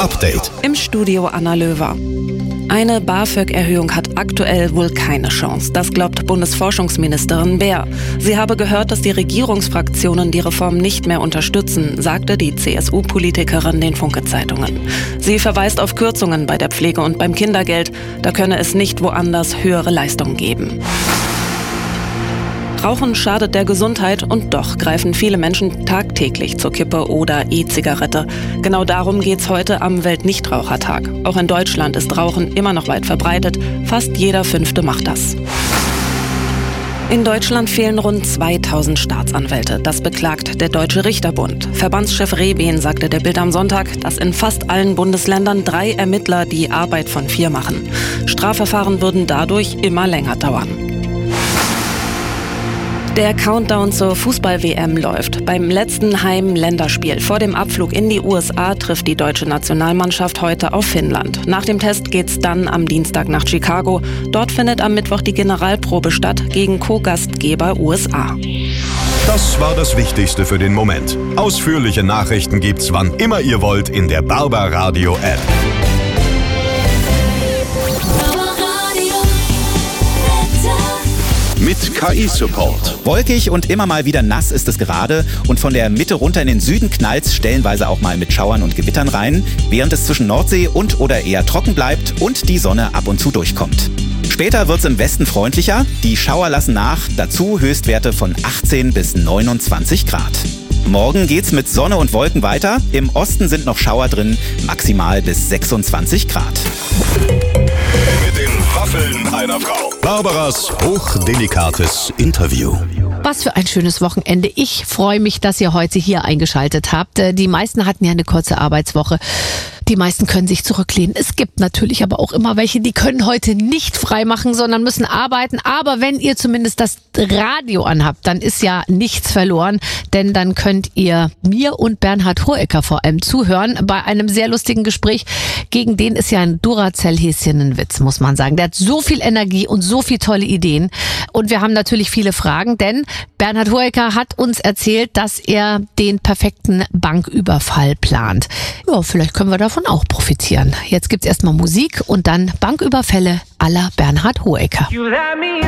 Update. Im Studio Anna Löwer. Eine BAföG-Erhöhung hat aktuell wohl keine Chance. Das glaubt Bundesforschungsministerin Beer. Sie habe gehört, dass die Regierungsfraktionen die Reform nicht mehr unterstützen, sagte die CSU-Politikerin den Funke-Zeitungen. Sie verweist auf Kürzungen bei der Pflege und beim Kindergeld. Da könne es nicht woanders höhere Leistungen geben. Rauchen schadet der Gesundheit und doch greifen viele Menschen tagtäglich zur Kippe oder E-Zigarette. Genau darum geht's heute am Weltnichtrauchertag. Auch in Deutschland ist Rauchen immer noch weit verbreitet. Fast jeder Fünfte macht das. In Deutschland fehlen rund 2000 Staatsanwälte. Das beklagt der Deutsche Richterbund. Verbandschef Rehben sagte der Bild am Sonntag, dass in fast allen Bundesländern 3 Ermittler die Arbeit von 4 machen. Strafverfahren würden dadurch immer länger dauern. Der Countdown zur Fußball-WM läuft. Beim letzten Heim-Länderspiel vor dem Abflug in die USA trifft die deutsche Nationalmannschaft heute auf Finnland. Nach dem Test geht's dann am Dienstag nach Chicago. Dort findet am Mittwoch die Generalprobe statt gegen Co-Gastgeber USA. Das war das Wichtigste für den Moment. Ausführliche Nachrichten gibt's wann immer ihr wollt in der Barbaradio-App. Mit KI-Support. Wolkig und immer mal wieder nass ist es gerade und von der Mitte runter in den Süden knallt's stellenweise auch mal mit Schauern und Gewittern rein, während es zwischen Nordsee und oder eher trocken bleibt und die Sonne ab und zu durchkommt. Später wird's im Westen freundlicher, die Schauer lassen nach, dazu Höchstwerte von 18 bis 29 Grad. Morgen geht's mit Sonne und Wolken weiter, im Osten sind noch Schauer drin, maximal bis 26 Grad. Mit den Waffeln einer Frau. Barbaras hochdelikates Interview. Was für ein schönes Wochenende. Ich freue mich, dass ihr heute hier eingeschaltet habt. Die meisten hatten ja eine kurze Arbeitswoche. Die meisten können sich zurücklehnen. Es gibt natürlich aber auch immer welche, die können heute nicht frei machen, sondern müssen arbeiten. Aber wenn ihr zumindest das Radio anhabt, dann ist ja nichts verloren. Denn dann könnt ihr mir und Bernhard Hohecker vor allem zuhören bei einem sehr lustigen Gespräch. Gegen den ist ja ein Duracell-Häschen ein Witz, muss man sagen. Der hat so viel Energie und so viele tolle Ideen. Und wir haben natürlich viele Fragen, denn Bernhard Hohecker hat uns erzählt, dass er den perfekten Banküberfall plant. Ja, vielleicht können wir davon auch profitieren. Jetzt gibt's erstmal Musik und dann Banküberfälle à la Bernhard Hohecker.